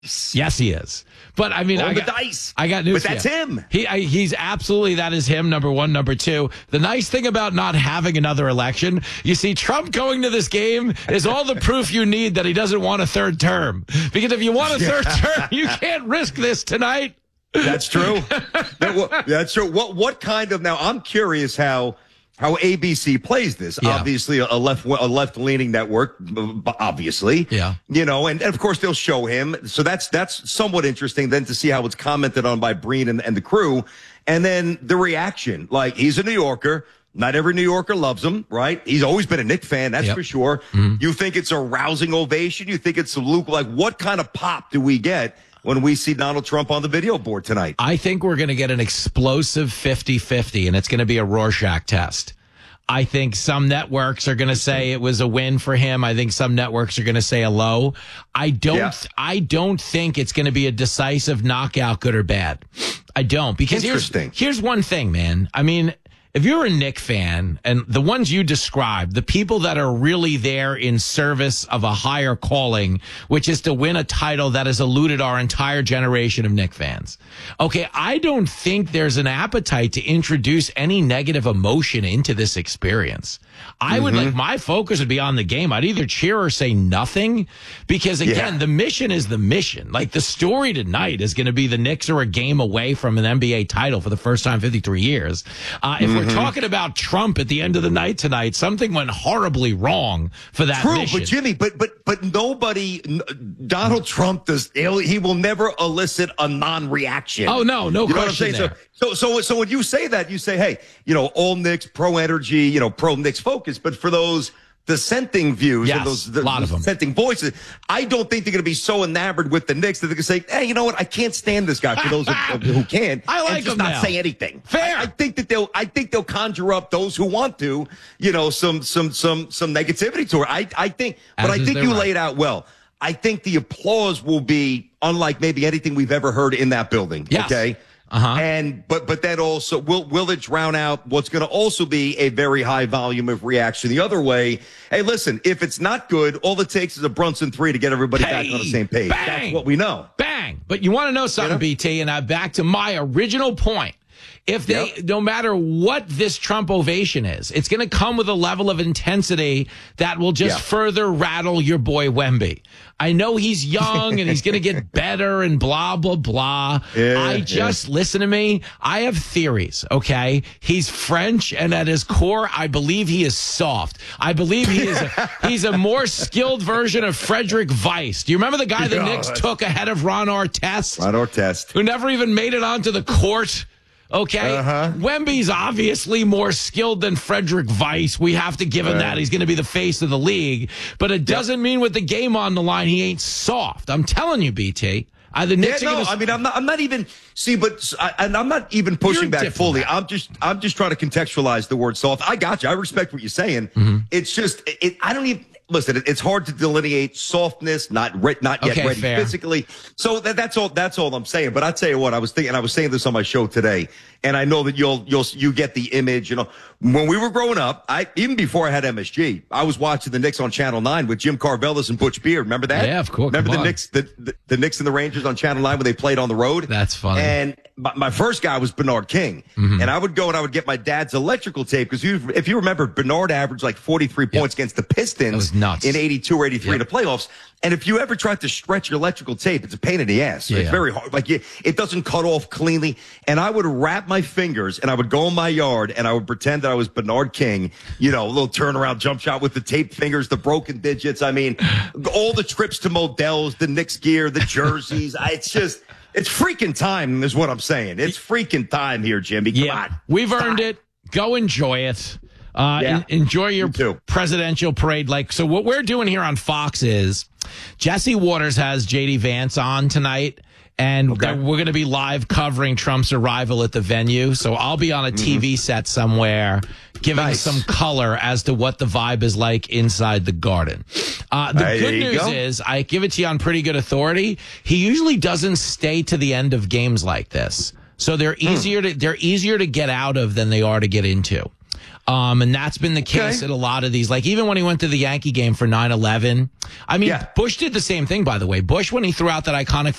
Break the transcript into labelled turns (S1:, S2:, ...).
S1: Yes, he is. But I mean,
S2: the dice.
S1: I got news.
S2: But that's him.
S1: He's absolutely, that is him. Number one. Number two, the nice thing about not having another election, you see, Trump going to this game is all the proof you need that he doesn't want a third term. Because if you want a third term, you can't risk this tonight.
S2: That's true. That's true. What kind of, now I'm curious how ABC plays this. Yeah. Obviously, a left-leaning network, obviously.
S1: Yeah.
S2: And of course they'll show him. So that's somewhat interesting then to see how it's commented on by Breen and the crew. And then the reaction, like, he's a New Yorker. Not every New Yorker loves him, right? He's always been a Knicks fan, that's for sure. Mm-hmm. You think it's a rousing ovation? You think it's a Luke? Like, what kind of pop do we get when we see Donald Trump on the video board tonight?
S1: I think we're going to get an explosive 50-50, and it's going to be a Rorschach test. I think some networks are going to say it was a win for him. I think some networks are going to say a low. I don't think it's going to be a decisive knockout, good or bad. I don't, because here's one thing, man. I mean, if you're a Knicks fan, and the ones you described, the people that are really there in service of a higher calling, which is to win a title that has eluded our entire generation of Knicks fans. Okay, I don't think there's an appetite to introduce any negative emotion into this experience. I would my focus would be on the game. I'd either cheer or say nothing, because again, the mission is the mission. Like, the story tonight is going to be the Knicks are a game away from an NBA title for the first time in 53 years. If we're talking about Trump at the end of the night tonight, something went horribly wrong for that mission.
S2: True, but Jimmy, but nobody, Donald Trump he will never elicit a non-reaction.
S1: Oh, no question there.
S2: So when you say that, you say, hey, all Knicks, pro-energy, pro Knicks focus. But for those dissenting views and those dissenting voices, I don't think they're going to be so enamored with the Knicks that they're going to say, hey, you know what? I can't stand this guy. For those who can,
S1: I like
S2: and just
S1: him
S2: not
S1: now.
S2: say anything.
S1: Fair.
S2: I think they'll conjure up those who want to, some negativity to it. I think you laid out well. I think the applause will be unlike maybe anything we've ever heard in that building.
S1: Yes.
S2: Okay. And but that also will it drown out what's going to also be a very high volume of reaction the other way? Hey, listen, if it's not good, all it takes is a Brunson 3 to get everybody back on the same page.
S1: Bang,
S2: that's what we know.
S1: Bang. But you want to know something, BT, and back to my original point. If they, no matter what this Trump ovation is, it's going to come with a level of intensity that will just further rattle your boy Wemby. I know he's young and he's going to get better and blah, blah, blah. Listen to me. I have theories, okay? He's French, and at his core, I believe he is soft. I believe he's a more skilled version of Frederick Weiss. Do you remember the guy the Knicks took ahead of Ron Artest?
S2: Ron Artest.
S1: Who never even made it onto the court? Okay, Wemby's obviously more skilled than Frederick Weiss. We have to give him that. He's going to be the face of the league. But it doesn't mean with the game on the line, he ain't soft. I'm telling you, BT. I'm not even I'm not even pushing back fully. I'm just trying to contextualize the word soft. I got you. I respect what you're saying.
S2: It's just I don't even. Listen, it's hard to delineate softness, not yet ready physically. So that's all I'm saying. But I tell you what, I was saying this on my show today, and I know that you get the image. When we were growing up, even before I had MSG, I was watching the Knicks on Channel 9 with Jim Carvelis and Butch Beard. Remember that?
S1: Yeah, of course.
S2: Remember the Knicks, the Knicks and the Rangers on Channel 9 when they played on the road?
S1: That's funny.
S2: And my first guy was Bernard King, and I would go and I would get my dad's electrical tape because if you remember, Bernard averaged like 43 points against the Pistons.
S1: Nuts.
S2: In 82 or 83 in the playoffs. And if you ever try to stretch your electrical tape, it's a pain in the ass. It's very hard. Like it doesn't cut off cleanly. And I would wrap my fingers and I would go in my yard and I would pretend that I was Bernard King, a little turnaround jump shot with the taped fingers, the broken digits. I mean, all the trips to Modell's, the Knicks gear, the jerseys. It's freaking time is what I'm saying. It's freaking time here, Jimmy. Come on.
S1: We've earned it. Go enjoy it. Enjoy your presidential parade. So what we're doing here on Fox is Jesse Waters has JD Vance on tonight, and we're going to be live covering Trump's arrival at the venue. So I'll be on a TV set somewhere giving some color as to what the vibe is like inside the Garden. The good news is, I give it to you on pretty good authority, he usually doesn't stay to the end of games like this. So they're easier to get out of than they are to get into. And that's been the case at a lot of these. Like even when he went to the Yankee game for 9/11, I mean, Bush did the same thing, by the way. Bush, when he threw out that iconic